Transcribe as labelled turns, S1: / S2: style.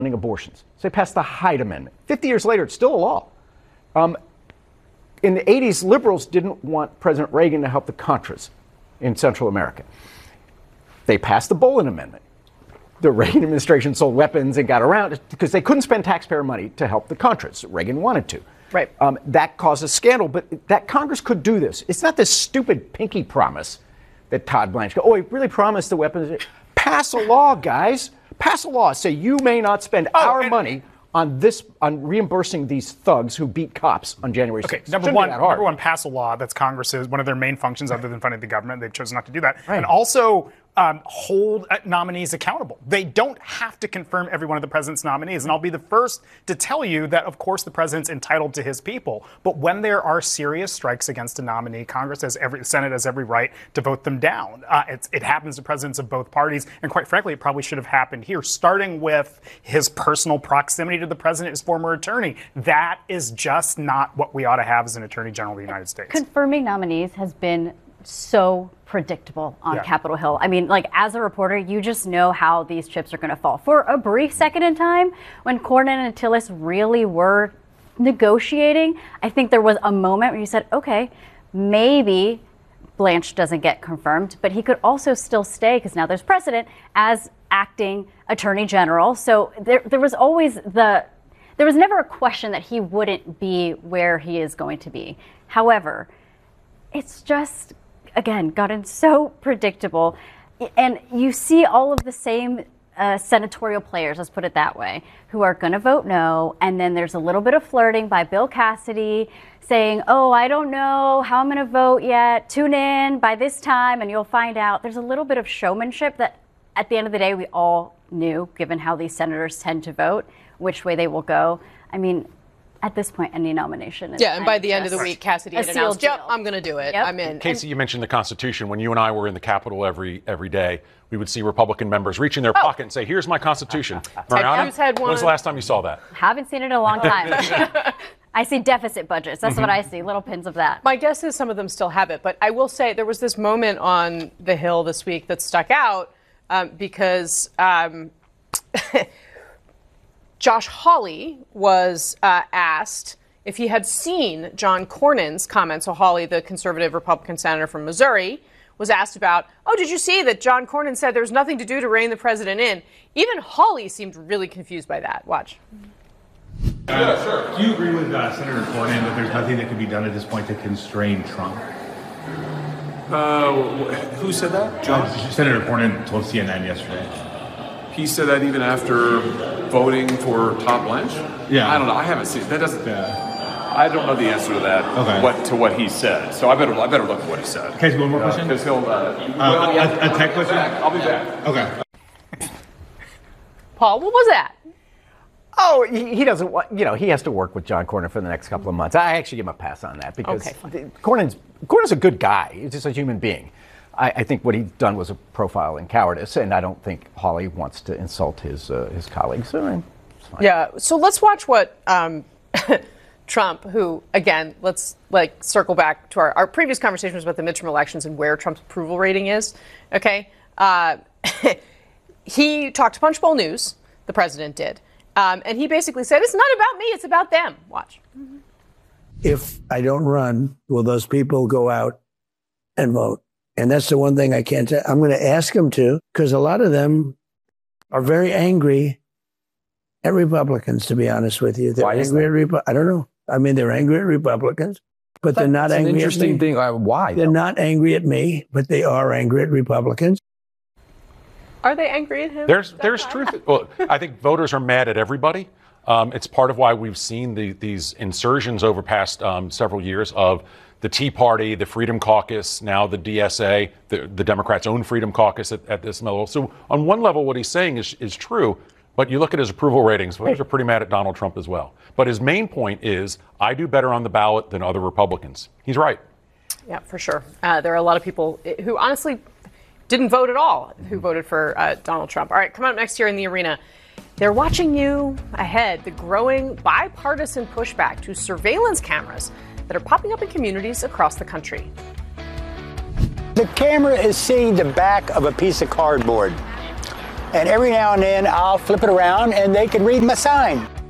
S1: abortions. So they passed the Hyde Amendment. 50 years later, it's still a law. In the 80s, liberals didn't want President Reagan to help the Contras in Central America. They passed the Bolin Amendment. The Reagan administration sold weapons and got around it because they couldn't spend taxpayer money to help the Contras. Reagan wanted to.
S2: Right.
S1: That caused a scandal, but that Congress could do this. It's not this stupid pinky promise that Todd Blanche go, oh, he really promised the weapons. Pass a law, guys. Pass a law. Say you may not spend our money on reimbursing these thugs who beat cops on January 6th.
S3: Okay, number one, pass a law. That's Congress's, one of their main functions other than funding the government. They've chosen not to do that. Right. And also hold nominees accountable. They don't have to confirm every one of the president's nominees. And I'll be the first to tell you that, of course, the president's entitled to his people. But when there are serious strikes against a nominee, the Senate has every right to vote them down. It happens to presidents of both parties. And quite frankly, it probably should have happened here, starting with his personal proximity to the president, his former attorney. That is just not what we ought to have as an attorney general of the United States.
S4: Confirming nominees has been so predictable on Capitol Hill. I mean, like, as a reporter, you just know how these chips are going to fall. For a brief second in time, when Cornyn and Tillis really were negotiating, I think there was a moment where you said, okay, maybe Blanche doesn't get confirmed, but he could also still stay because now there's precedent as acting attorney general. So there was always there was never a question that he wouldn't be where he is going to be. However, it's just, again, gotten so predictable. And you see all of the same senatorial players, let's put it that way, who are going to vote no. And then there's a little bit of flirting by Bill Cassidy saying, oh, I don't know how I'm going to vote yet. Tune in by this time and you'll find out. There's a little bit of showmanship that at the end of the day, we all knew, given how these senators tend to vote, which way they will go. I mean, at this point, any nomination is
S2: and by the end of the week, Cassidy had announced, yep, I'm going to do it.
S4: Yep.
S2: I'm in.
S5: Casey, you mentioned the Constitution. When you and I were in the Capitol every day, we would see Republican members reach in their pocket and say, here's my Constitution. Mariana, when was the last time you saw that?
S4: Haven't seen it in a long time. I see deficit budgets. That's what I see, little pins of that.
S2: My guess is some of them still have it. But I will say there was this moment on the Hill this week that stuck out because Josh Hawley was asked if he had seen John Cornyn's comments. So Hawley, the conservative Republican senator from Missouri, was asked about, oh, did you see that John Cornyn said there's nothing to do to rein the president in? Even Hawley seemed really confused by that. Watch.
S6: Yeah, sure. Do you agree with Senator Cornyn that there's nothing that can be done at this point to constrain Trump?
S7: Who said that?
S6: Senator Cornyn told CNN yesterday.
S7: He said that even after voting for Todd Blanche?
S6: Yeah.
S7: I don't know. I haven't seen that. Doesn't. I don't know the answer to that.
S6: Okay.
S7: What he said. So I better look at what he said.
S6: Okay, one more question.
S7: Because he'll.
S6: A tech question.
S7: I'll be back.
S6: Okay.
S2: Paul, what was that?
S1: Oh, he doesn't want, he has to work with John Cornyn for the next couple of months. I actually give him a pass on that because Cornyn's a good guy. He's just a human being. I think what he's done was a profile in cowardice, and I don't think Hawley wants to insult his colleagues. So it's fine.
S2: Yeah. So let's watch what Trump, who, again, let's circle back to our previous conversations about the midterm elections and where Trump's approval rating is. Okay. He talked to Punchbowl News, the president did, and he basically said, it's not about me, it's about them. Watch.
S8: If I don't run, will those people go out and vote? And that's the one thing I can't tell. I'm going to ask them to, because a lot of them are very angry at Republicans, to be honest with you. They're angry at I don't know. I mean, they're angry at Republicans, but they're not angry at me. That's an interesting thing.
S9: Why?
S8: They're not angry at me, but they are angry at Republicans.
S2: Are they angry at him?
S5: There's truth. Well, I think voters are mad at everybody. It's part of why we've seen these insursions over past several years of the Tea Party, the Freedom Caucus, now the DSA, the Democrats' own Freedom Caucus at this level. So on one level, what he's saying is true, but you look at his approval ratings, voters are pretty mad at Donald Trump as well. But his main point is, I do better on the ballot than other Republicans. He's right.
S2: Yeah, for sure. There are a lot of people who honestly didn't vote at all who voted for Donald Trump. All right, come up next here in the arena. They're watching you ahead, the growing bipartisan pushback to surveillance cameras that are popping up in communities across the country.
S10: The camera is seeing the back of a piece of cardboard.
S9: And every now and then I'll flip it around and they can read my sign.